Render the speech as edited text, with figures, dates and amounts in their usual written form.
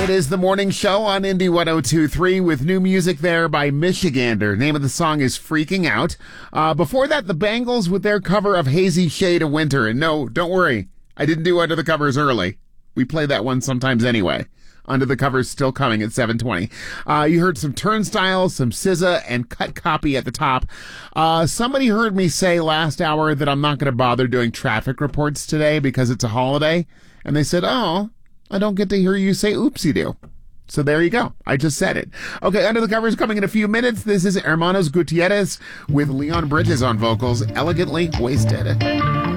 It is the morning show on Indie 102.3 with new music there by Michigander. Name of the song is Freaking Out. Before that, the Bangles with their cover of Hazy Shade of Winter. And no, don't worry, I didn't do Under the Covers early. We play that one sometimes anyway. Under the Covers still coming at 7:20. You heard some Turnstiles, some SZA, and Cut Copy at the top. Somebody heard me say last hour that I'm not going to bother doing traffic reports today because it's a holiday. And they said, oh, I don't get to hear you say oopsie-doo. So there you go. I just said it. Okay, Under the Covers coming in a few minutes. This is Hermanos Gutierrez with Leon Bridges on vocals, Elegantly Wasted.